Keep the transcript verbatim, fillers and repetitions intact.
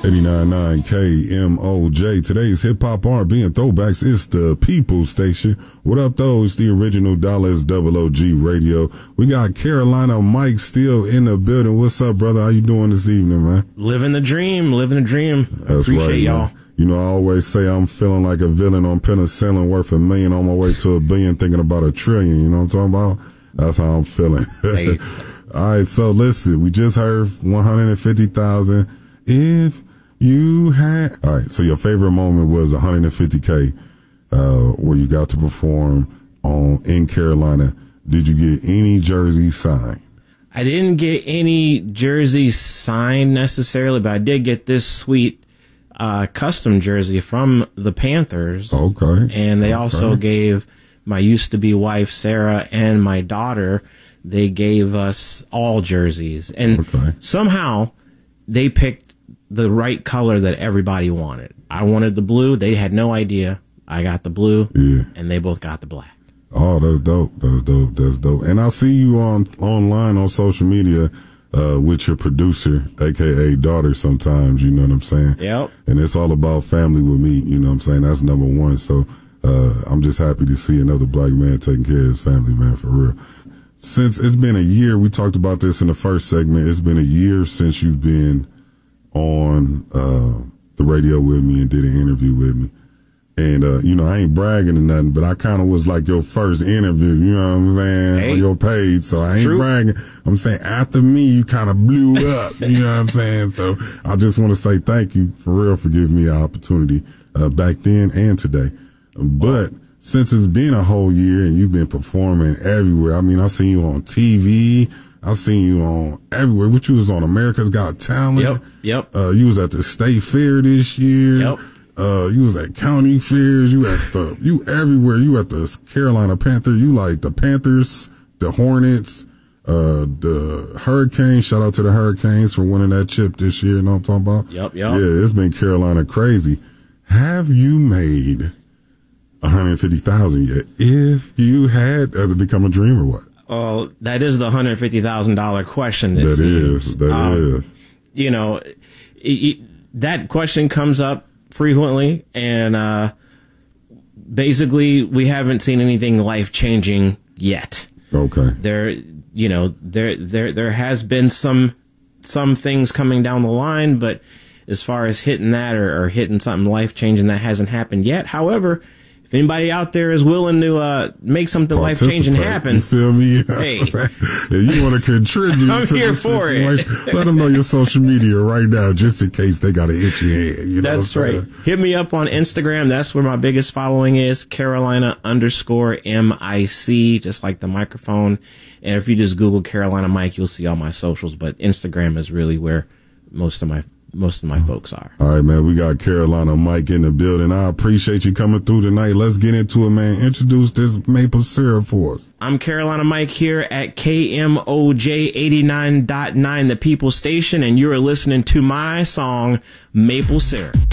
eighty-nine point nine K M O J. Today's hip hop R and B and throwbacks is the People Station. What up, though? It's the original Dallas double O G Radio. We got Carolina Mike still in the building. What's up, brother? How you doing this evening, man? Living the dream, living the dream. That's Appreciate right, y'all. Man. You know, I always say I'm feeling like a villain on penicillin worth a million on my way to a billion thinking about a trillion. You know what I'm talking about? That's how I'm feeling. Hey. All right, so listen, we just heard one hundred fifty thousand. If you had, all right, so your favorite moment was one hundred fifty K, uh, where you got to perform on in Carolina. Did you get any jersey signed? I didn't get any jersey signed necessarily, but I did get this sweet uh, custom jersey from the Panthers. Okay. And they okay. also gave my used-to-be wife, Sarah, and my daughter, they gave us all jerseys. And okay. somehow they picked the right color that everybody wanted. I wanted the blue. They had no idea. I got the blue, yeah. and they both got the black. Oh, that's dope. That's dope. That's dope. And I see you on online on social media uh, with your producer, a k a daughter sometimes, you know what I'm saying? Yep. And it's all about family with me, you know what I'm saying? That's number one. So uh, I'm just happy to see another black man taking care of his family, man, for real. Since it's been a year, we talked about this in the first segment, it's been a year since you've been on uh, the radio with me and did an interview with me. And, uh, you know, I ain't bragging or nothing, but I kind of was like your first interview, you know what I'm saying, hey. on your page. So I ain't True. bragging. I'm saying after me, you kind of blew up, you know what I'm saying? So I just want to say thank you for real for giving me an opportunity uh, back then and today. But since it's been a whole year and you've been performing everywhere, I mean, I seen you on T V. I seen you on everywhere. What you was on America's Got Talent. Yep, yep. Uh, you was at the State Fair this year. Yep. Uh, you was at county fairs. You at the, you everywhere. You at the Carolina Panther. You like the Panthers, the Hornets, uh, the Hurricanes. Shout out to the Hurricanes for winning that chip this year. You know what I'm talking about? Yep, yep. Yeah, it's been Carolina crazy. Have you made one hundred fifty thousand yet? If you had, has it become a dream or what? Oh, that is the one hundred fifty thousand dollars question. That seems. is, that um, is. You know, it, it, that question comes up frequently, and uh, basically we haven't seen anything life-changing yet. Okay. There, you know, there, there, there has been some, some things coming down the line, but as far as hitting that or, or hitting something life-changing, that hasn't happened yet. However, if anybody out there is willing to uh, make something life-changing happen, you feel me? Hey, if you want to contribute, I'm to here the for situation, it. let them know your social media right now, just in case they got an itchy hand. You know That's what I'm right. saying? Hit me up on Instagram. That's where my biggest following is. Carolina underscore M I C, just like the microphone. And if you just Google Carolina Mike, you'll see all my socials. But Instagram is really where most of my most of my folks are. All right, man. We got Carolina Mike in the building. I appreciate you coming through tonight. Let's get into it, man. Introduce this maple syrup for us. I'm Carolina Mike here at K M O J eighty-nine point nine, the People Station, and you're listening to my song, Maple Syrup.